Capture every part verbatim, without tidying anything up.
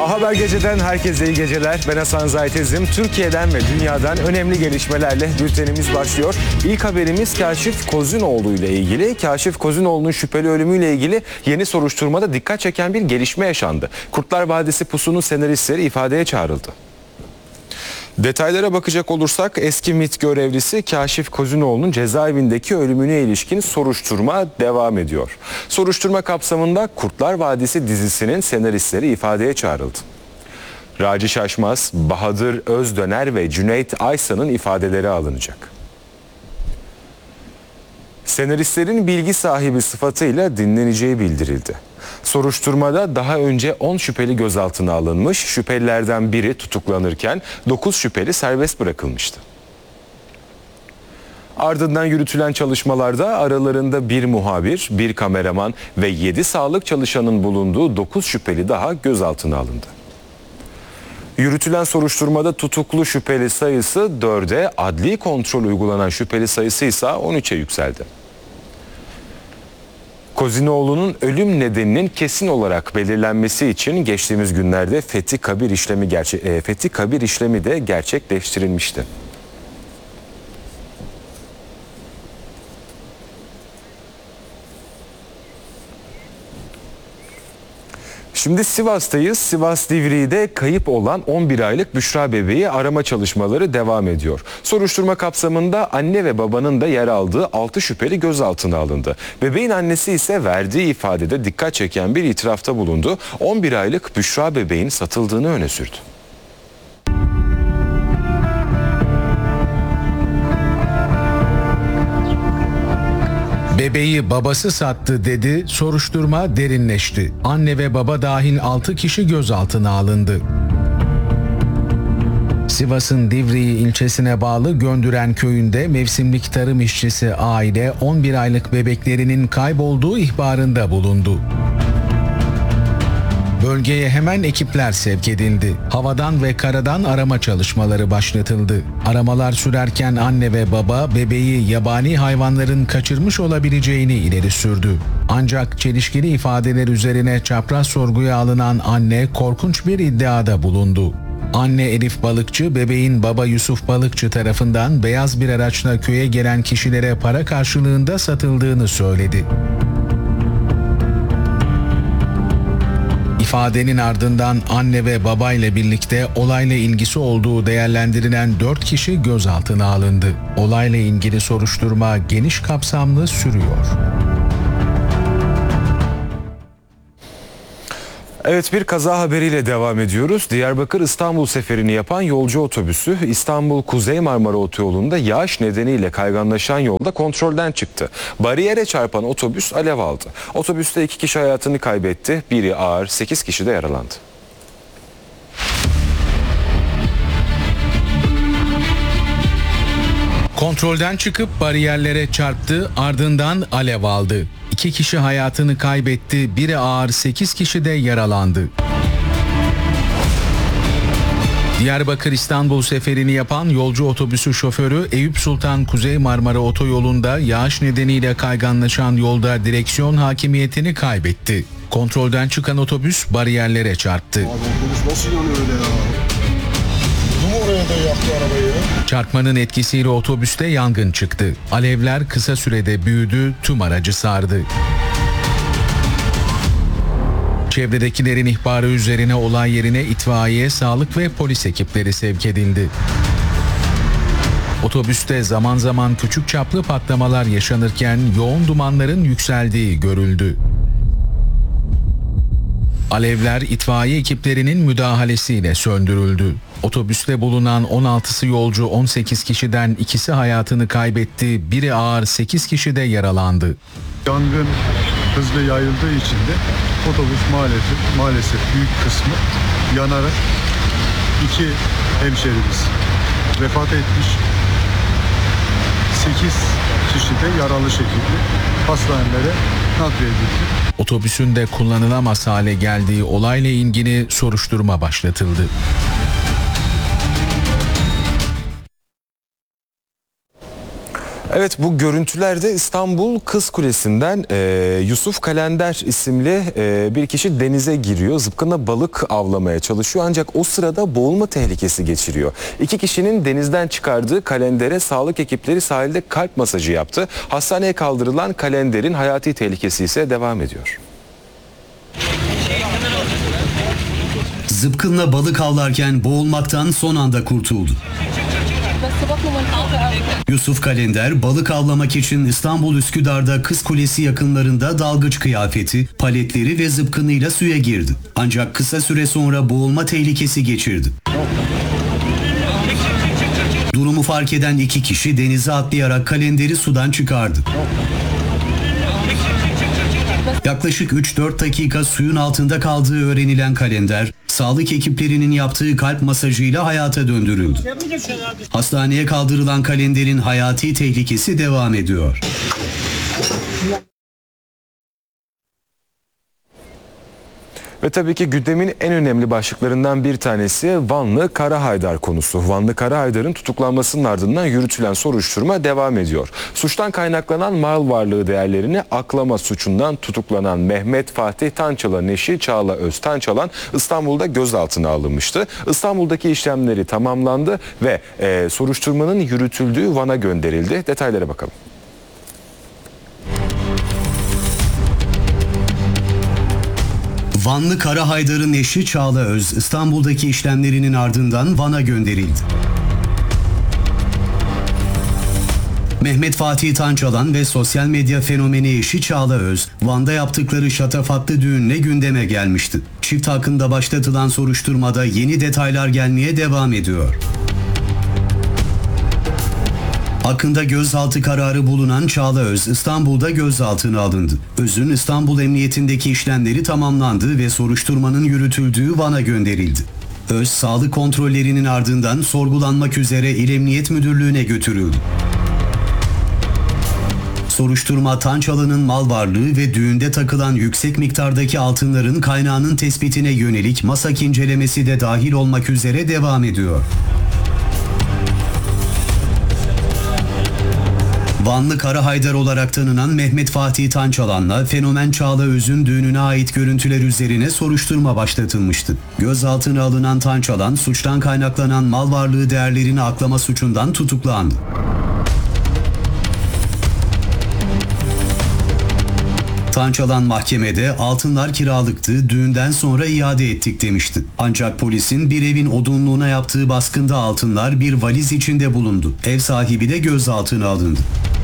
A Haber Gece'den herkese iyi geceler. Ben Hasan Zaytezim. Türkiye'den ve dünyadan önemli gelişmelerle bültenimiz başlıyor. İlk haberimiz Kaşif Kozinoğlu ile ilgili. Kaşif Kozinoğlu'nun şüpheli ölümüyle ilgili yeni soruşturmada dikkat çeken bir gelişme yaşandı. Kurtlar Vadisi Pusu'nun senaristleri ifadeye çağrıldı. Detaylara bakacak olursak eski MİT görevlisi Kaşif Kozinoğlu'nun cezaevindeki ölümüne ilişkin soruşturma devam ediyor. Soruşturma kapsamında Kurtlar Vadisi dizisinin senaristleri ifadeye çağrıldı. Raci Şaşmaz, Bahadır Özdöner ve Cüneyt Aysan'ın ifadeleri alınacak. Senaristlerin bilgi sahibi sıfatıyla dinleneceği bildirildi. Soruşturmada daha önce on şüpheli gözaltına alınmış, şüphelilerden biri tutuklanırken dokuz şüpheli serbest bırakılmıştı. Ardından yürütülen çalışmalarda aralarında bir muhabir, bir kameraman ve yedi sağlık çalışanının bulunduğu dokuz şüpheli daha gözaltına alındı. Yürütülen soruşturmada tutuklu şüpheli sayısı dörde, adli kontrol uygulanan şüpheli sayısı ise on üçe yükseldi. Kozinoğlu'nun ölüm nedeninin kesin olarak belirlenmesi için geçtiğimiz günlerde fethi kabir işlemi gerçe e, fethi kabir işlemi de gerçekleştirilmişti. Şimdi Sivas'tayız. Sivas Divriği'de kayıp olan on bir aylık Büşra bebeği arama çalışmaları devam ediyor. Soruşturma kapsamında anne ve babanın da yer aldığı altı şüpheli gözaltına alındı. Bebeğin annesi ise verdiği ifadede dikkat çeken bir itirafta bulundu. on bir aylık Büşra bebeğin satıldığını öne sürdü. Bebeği babası sattı dedi, soruşturma derinleşti. Anne ve baba dahil altı kişi gözaltına alındı. Sivas'ın Divriği ilçesine bağlı Göndüren köyünde mevsimlik tarım işçisi aile on bir aylık bebeklerinin kaybolduğu ihbarında bulundu. Bölgeye hemen ekipler sevk edildi. Havadan ve karadan arama çalışmaları başlatıldı. Aramalar sürerken anne ve baba bebeği yabani hayvanların kaçırmış olabileceğini ileri sürdü. Ancak çelişkili ifadeler üzerine çapraz sorguya alınan anne korkunç bir iddiada bulundu. Anne Elif Balıkçı, bebeğin baba Yusuf Balıkçı tarafından beyaz bir araçla köye gelen kişilere para karşılığında satıldığını söyledi. İfadenin ardından anne ve babayla birlikte olayla ilgisi olduğu değerlendirilen dört kişi gözaltına alındı. Olayla ilgili soruşturma geniş kapsamlı sürüyor. Evet, bir kaza haberiyle devam ediyoruz. Diyarbakır-İstanbul seferini yapan yolcu otobüsü İstanbul-Kuzey Marmara Otoyolu'nda yağış nedeniyle kayganlaşan yolda kontrolden çıktı. Bariyere çarpan otobüs alev aldı. Otobüste iki kişi hayatını kaybetti. Biri ağır, sekiz kişi de yaralandı. Kontrolden çıkıp bariyerlere çarptı, ardından alev aldı. İki kişi hayatını kaybetti, biri ağır, sekiz kişi de yaralandı. Diyarbakır-İstanbul seferini yapan yolcu otobüsü şoförü Eyüp Sultan Kuzey Marmara Otoyolu'nda yağış nedeniyle kayganlaşan yolda direksiyon hakimiyetini kaybetti. Kontrolden çıkan otobüs bariyerlere çarptı. Abi otobüs nasıl yanıyor öyle ya? Kim oraya da yaktı arabayı? Çarpmanın etkisiyle otobüste yangın çıktı. Alevler kısa sürede büyüdü, tüm aracı sardı. Çevredekilerin ihbarı üzerine olay yerine itfaiye, sağlık ve polis ekipleri sevk edildi. Otobüste zaman zaman küçük çaplı patlamalar yaşanırken yoğun dumanların yükseldiği görüldü. Alevler itfaiye ekiplerinin müdahalesiyle söndürüldü. Otobüste bulunan on altısı yolcu on sekiz kişiden ikisi hayatını kaybetti, biri ağır, sekiz kişi de yaralandı. Yangın hızlı yayıldığı için de otobüs maalesef maalesef büyük kısmı yanarak iki hemşerimiz vefat etmiş. sekiz kişi de yaralı şekilde hastanelere nakledildi. Otobüsün de kullanılamaz hale geldiği olayla ilgili soruşturma başlatıldı. Evet, bu görüntülerde İstanbul Kız Kulesi'nden e, Yusuf Kalender isimli e, bir kişi denize giriyor. Zıpkınla balık avlamaya çalışıyor ancak o sırada boğulma tehlikesi geçiriyor. İki kişinin denizden çıkardığı Kalender'e sağlık ekipleri sahilde kalp masajı yaptı. Hastaneye kaldırılan Kalender'in hayati tehlikesi ise devam ediyor. Zıpkınla balık avlarken boğulmaktan son anda kurtuldu. Yusuf Kalender balık avlamak için İstanbul Üsküdar'da Kız Kulesi yakınlarında dalgıç kıyafeti, paletleri ve zıpkınıyla suya girdi. Ancak kısa süre sonra boğulma tehlikesi geçirdi. Durumu fark eden iki kişi denize atlayarak Kalender'i sudan çıkardı. Yaklaşık üç dört dakika suyun altında kaldığı öğrenilen Kalender, sağlık ekiplerinin yaptığı kalp masajıyla hayata döndürüldü. Hastaneye kaldırılan Kalender'in hayati tehlikesi devam ediyor. Ve tabii ki gündemin en önemli başlıklarından bir tanesi Vanlı Karahaydar konusu. Vanlı Karahaydar'ın tutuklanmasının ardından yürütülen soruşturma devam ediyor. Suçtan kaynaklanan mal varlığı değerlerini aklama suçundan tutuklanan Mehmet Fatih Tançalan'ın eşi Çağla Öz Tançalan İstanbul'da gözaltına alınmıştı. İstanbul'daki işlemleri tamamlandı ve e, soruşturmanın yürütüldüğü Van'a gönderildi. Detaylara bakalım. Vanlı Karahaydar'ın eşi Çağla Öz, İstanbul'daki işlemlerinin ardından Van'a gönderildi. Mehmet Fatih Tançalan ve sosyal medya fenomeni eşi Çağla Öz, Van'da yaptıkları şatafatlı düğünle gündeme gelmişti. Çift hakkında başlatılan soruşturmada yeni detaylar gelmeye devam ediyor. Hakkında gözaltı kararı bulunan Çağla Öz, İstanbul'da gözaltına alındı. Öz'ün İstanbul Emniyetindeki işlemleri tamamlandı ve soruşturmanın yürütüldüğü Van'a gönderildi. Öz, sağlık kontrollerinin ardından sorgulanmak üzere İl Emniyet Müdürlüğü'ne götürüldü. Soruşturma Tançalan'ın mal varlığı ve düğünde takılan yüksek miktardaki altınların kaynağının tespitine yönelik masak incelemesi de dahil olmak üzere devam ediyor. Vanlı Karahaydar olarak tanınan Mehmet Fatih Tançalan'la fenomen Çağla Öz'ün düğününe ait görüntüler üzerine soruşturma başlatılmıştı. Gözaltına alınan Tançalan, suçtan kaynaklanan mal varlığı değerlerini aklama suçundan tutuklandı. Tançalan mahkemede altınlar kiralıktı, düğünden sonra iade ettik demişti. Ancak polisin bir evin odunluğuna yaptığı baskında altınlar bir valiz içinde bulundu. Ev sahibi de gözaltına alındı.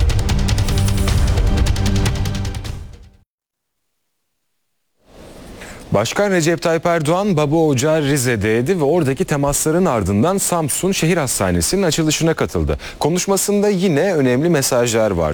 Başkan Recep Tayyip Erdoğan baba ocağı Rize'deydi ve oradaki temasların ardından Samsun Şehir Hastanesi'nin açılışına katıldı. Konuşmasında yine önemli mesajlar var.